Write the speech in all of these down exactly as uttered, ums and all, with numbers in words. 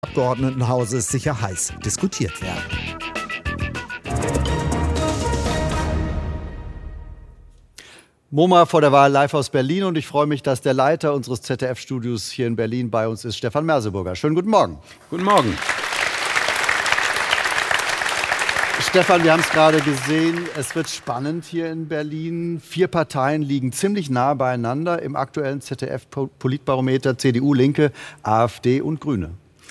Abgeordnetenhauses sicher heiß diskutiert werden. MoMA vor der Wahl live aus Berlin und ich freue mich, dass der Leiter unseres Z D F-Studios hier in Berlin bei uns ist, Stefan Merseburger. Schönen guten Morgen. Guten Morgen. Stefan, wir haben es gerade gesehen, es wird spannend hier in Berlin. Vier Parteien liegen ziemlich nah beieinander im aktuellen Z D F-Politbarometer, C D U, Linke, AfD und Grüne.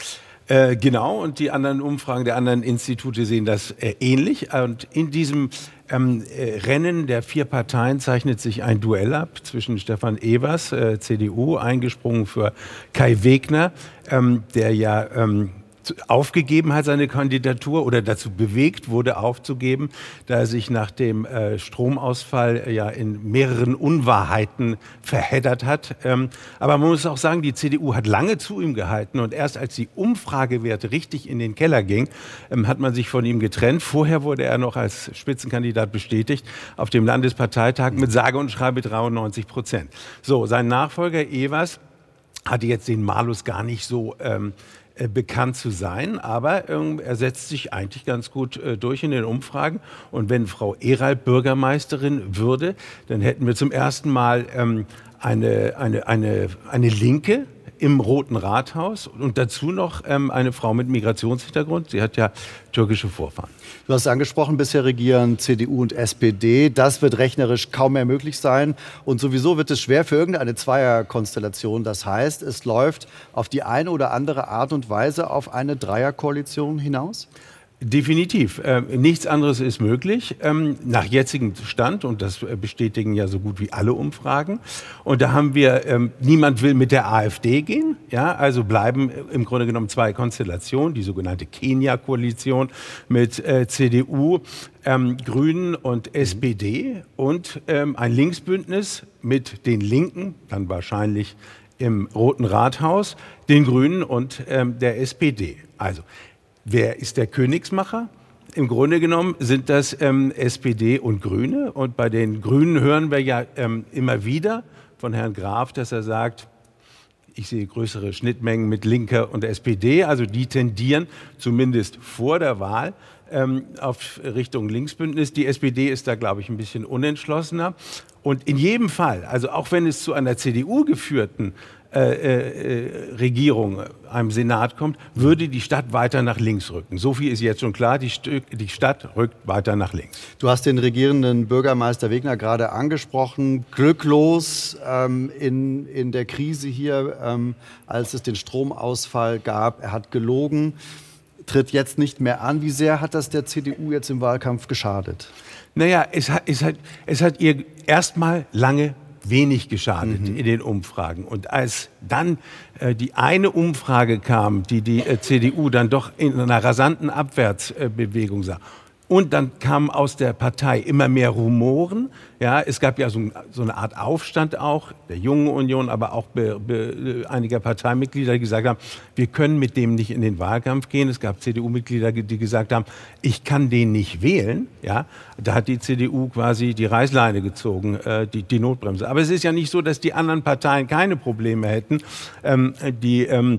Äh, genau, und die anderen Umfragen der anderen Institute sehen das äh, ähnlich. Und in diesem ähm, äh, Rennen der vier Parteien zeichnet sich ein Duell ab zwischen Stefan Evers, äh, C D U, eingesprungen für Kai Wegner, ähm, der ja ähm, aufgegeben hat, seine Kandidatur, oder dazu bewegt wurde, aufzugeben, da er sich nach dem äh, Stromausfall äh, ja in mehreren Unwahrheiten verheddert hat. Ähm, aber man muss auch sagen, die C D U hat lange zu ihm gehalten und erst als die Umfragewerte richtig in den Keller gingen, ähm, hat man sich von ihm getrennt. Vorher wurde er noch als Spitzenkandidat bestätigt auf dem Landesparteitag mit sage und schreibe dreiundneunzig Prozent. So, sein Nachfolger Evers hatte jetzt den Malus gar nicht so ähm, bekannt zu sein, aber ähm, er setzt sich eigentlich ganz gut äh, durch in den Umfragen. Und wenn Frau Erald Bürgermeisterin würde, dann hätten wir zum ersten Mal ähm, eine, eine, eine, eine Linke im Roten Rathaus und dazu noch ähm, eine Frau mit Migrationshintergrund. Sie hat ja türkische Vorfahren. Du hast angesprochen, bisher regieren C D U und S P D. Das wird rechnerisch kaum mehr möglich sein. Und sowieso wird es schwer für irgendeine Zweierkonstellation. Das heißt, es läuft auf die eine oder andere Art und Weise auf eine Dreierkoalition hinaus? Definitiv. Ähm, nichts anderes ist möglich, ähm, nach jetzigem Stand, und das bestätigen ja so gut wie alle Umfragen. Und da haben wir, ähm, niemand will mit der AfD gehen, ja, also bleiben im Grunde genommen zwei Konstellationen, die sogenannte Kenia-Koalition mit äh, C D U, ähm, Grünen und S P D und ähm, ein Linksbündnis mit den Linken, dann wahrscheinlich im Roten Rathaus, den Grünen und ähm, der S P D. Also, wer ist der Königsmacher? Im Grunde genommen sind das ähm, S P D und Grüne. Und bei den Grünen hören wir ja ähm, immer wieder von Herrn Graf, dass er sagt, ich sehe größere Schnittmengen mit Linker und S P D. Also die tendieren zumindest vor der Wahl ähm, auf Richtung Linksbündnis. Die S P D ist da, glaube ich, ein bisschen unentschlossener. Und in jedem Fall, also auch wenn es zu einer C D U geführten Äh, äh, Regierung, einem Senat kommt, würde die Stadt weiter nach links rücken. So viel ist jetzt schon klar, die, St- die Stadt rückt weiter nach links. Du hast den regierenden Bürgermeister Wegner gerade angesprochen. Glücklos ähm, in, in der Krise hier, ähm, als es den Stromausfall gab. Er hat gelogen, tritt jetzt nicht mehr an. Wie sehr hat das der C D U jetzt im Wahlkampf geschadet? Naja, es hat, es hat, es hat ihr erstmal lange wenig geschadet mhm. in den Umfragen. Und als dann äh, die eine Umfrage kam, die die äh, C D U dann doch in einer rasanten Abwärtsbewegung sah, und dann kamen aus der Partei immer mehr Rumoren. Ja, es gab ja so, so eine Art Aufstand auch der Jungen Union, aber auch be, be, einiger Parteimitglieder, die gesagt haben, wir können mit dem nicht in den Wahlkampf gehen. Es gab C D U-Mitglieder, die gesagt haben, ich kann den nicht wählen. Ja, da hat die C D U quasi die Reißleine gezogen, äh, die, die Notbremse. Aber es ist ja nicht so, dass die anderen Parteien keine Probleme hätten. Ähm, die ähm,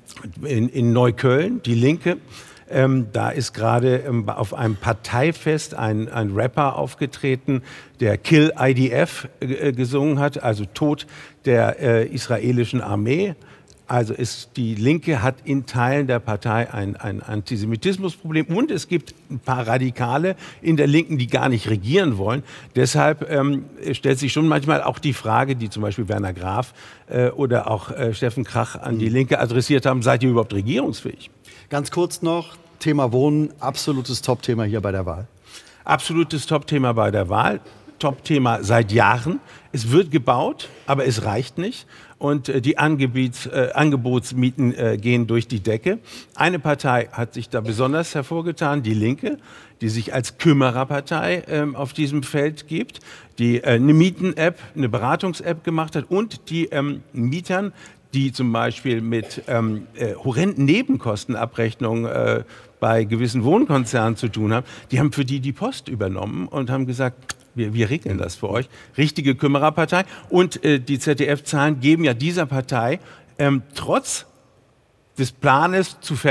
in, in Neukölln, die Linke, Ähm, da ist gerade ähm, auf einem Parteifest ein, ein Rapper aufgetreten, der Kill I D F äh, gesungen hat, also Tod der äh, israelischen Armee. Also ist, die Linke hat in Teilen der Partei ein, ein Antisemitismusproblem und es gibt ein paar Radikale in der Linken, die gar nicht regieren wollen. Deshalb ähm, stellt sich schon manchmal auch die Frage, die zum Beispiel Werner Graf äh, oder auch äh, Steffen Krach an die Linke adressiert haben, seid ihr überhaupt regierungsfähig? Ganz kurz noch, Thema Wohnen, absolutes Top-Thema hier bei der Wahl. Absolutes Top-Thema bei der Wahl, Top-Thema seit Jahren. Es wird gebaut, aber es reicht nicht. Und äh, die Angebiets, äh, Angebotsmieten äh, gehen durch die Decke. Eine Partei hat sich da besonders hervorgetan, die Linke, die sich als Kümmererpartei äh, auf diesem Feld gibt, die äh, eine Mieten-App, eine Beratungs-App gemacht hat und die ähm, Mietern, die zum Beispiel mit ähm, äh, horrenden Nebenkostenabrechnungen äh, bei gewissen Wohnkonzernen zu tun haben, die haben für die die Post übernommen und haben gesagt, wir, wir regeln das für euch. Richtige Kümmererpartei. Und äh, die Z D F-Zahlen geben ja dieser Partei ähm, trotz des Planes zu